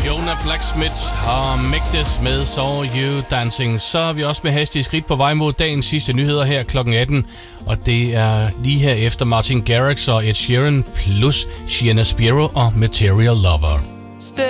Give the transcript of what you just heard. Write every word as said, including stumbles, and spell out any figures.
Jonah Blacksmith og Mægtes med Saw You Dancing. Så er vi også med hastige skridt på vej mod dagens sidste nyheder her klokken atten. Og det er lige her efter Martin Garrix og Ed Sheeran plus Sienna Spiro og Material Lover.